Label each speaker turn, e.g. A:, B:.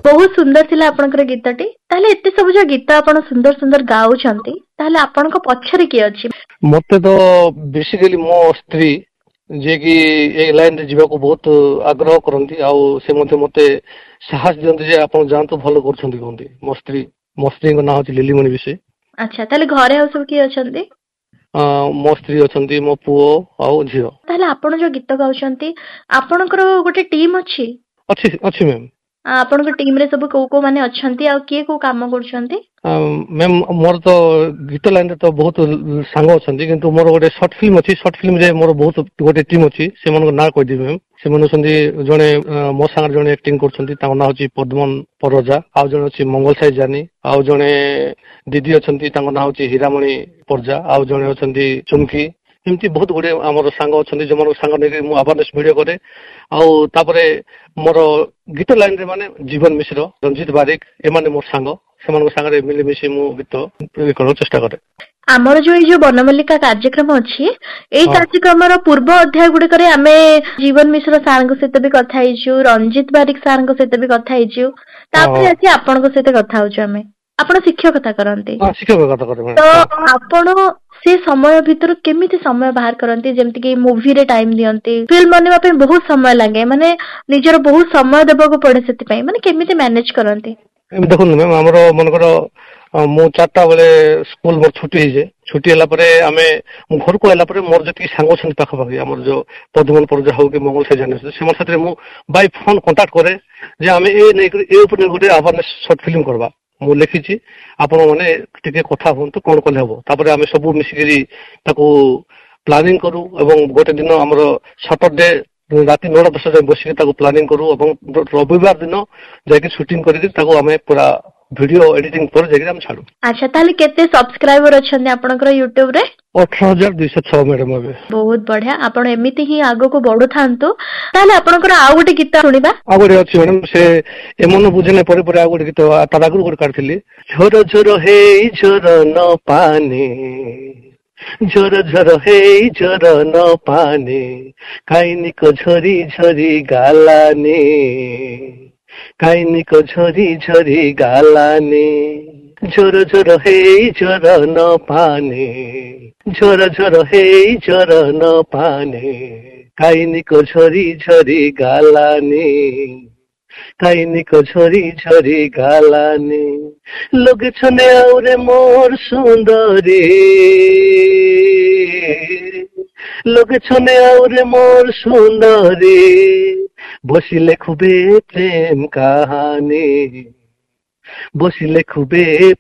A: बहुत सुंदर थिला आपनकर गीतटी ताले एते सब जो गीत आपण सुंदर सुंदर गाउछंती ताले आपनक पछरे की अछि
B: मते तो बेसिकली मो स्त्री जे कि ए लाइन रे जीवा को बहुत आग्रह करंती आ से मते साहस दियंती जे आपण जानतो भलो करछंती कोंती मो स्त्री को नाम अछि लिलीमणि विषय।
A: अच्छा ताले घरे आ सब की अछंती
B: मो स्त्री अछंती मो पुओ आ झियो।
A: ताले आपण जो गीत गाउछंती आपनकर गोटे टीम अछि
B: अछि मैम।
A: आपनकर टीम रे सब को माने अछंती आ के को काम करछंती
B: मैम मोर तो गीत लाइन रे तो बहुत सांग अछंती किंतु मोर गोटे शॉर्ट फिल्म अछि शॉर्ट फिल्म रे मोर बहुत गोटे टीम अछि से मन को ना कहि दिबे मैम से मन छंदी जने मो संग जने एक्टिंग करछंती ता ना अछि पद्मन परजा आ जने अछि मंगल साई जानी आ जने दीदी अछंती ता ना अछि हीरामणि परजा आ जने अछंती चुमकी एमती बहुत गुडे हमर सांग अछंती जे मन सांग ने मु अवेयरनेस वीडियो करे आ तापरे मोर गीत लाइन रे माने जीवन मिश्र रंजित बारिक ए माने मोर सांग सेमान सांगे मिले मिसे मु गीत कर चेष्टा करे।
A: आमर जो बनमल्लिका कार्यक्रम अछि एई कार्यक्रम रो पूर्व अध्याय गुडी करे आमे जीवन मिश्र सारंग सहित भी कथा हिचु रंजित बारिक सारंग सहित भी कथा हिचु तापर अछि आपन को सहित कथा होछु आमे आपण शिक्षकता करंती
B: हां शिक्षकता करे
A: तो आपण से समय भीतर केमिति समय बाहर करंती जेमति कि मूवी रे टाइम दियंती फिल्म बनवा पे बहुत समय लागे माने निजर बहुत समय देबा को पड़े सेति पई माने केमिति मैनेज करंती
B: देखो मैम हमरो मन करो मु 4टा बेले स्कूल मोर छुट्टी हे जे छुट्टी हला परे आमे घर को हला परे मोर जति सांग छन पाखा पाखी हमर जो पद्मन परजा हो के मंगल से जाने से मोर साथे मु बाय फोन कांटेक्ट करे जे आमे ए नै ए ऊपर गोटे अवेयरनेस शॉर्ट फिल्म करबा मु लिखिछि आपण माने टिके कथा होन तो कोन कोले हबो तापरे आमे सब मिसिकरी ताको प्लानिंग करू एवं गोटे दिन हमर सैटरडे राति 9:10 जाय बसिके ताको प्लानिंग करू एवं रविवार दिन जाके शूटिंग करी ताको आमे पूरा वीडियो एडिटिंग पर जाके हम छाडू। अच्छा
A: ताले केते सब्सक्राइबर अछन आपनकर YouTube रे
B: 18206 मैडम अबे
A: बहुत बढ़िया आपण एमिति ही आगो को बडो थांतो ताले आपनकर आ गोटे गीत सुनिबा
B: आ गोटे अछि मैडम से एमन बुझने परे परे आ गोटे गीत तादागुर गोटे काढथिली झोर झोर हे झोर न पानी झोर झोर हे झोर न पानी काइनी को झोरी झोरी गालाने काइनी को झोरी झोरी गालाने झोर झोर हे झोर न पानी झोर झोर हे झोर न पानी काइनी को झोरी झोरी गालाने काइनी को झोरी झोरी गालाने लोग छने आउरे मोर सुंदरी लोग छने आउरे मोर सुंदरी बसिले खुबे प्रेम कहानी बसिले खुबे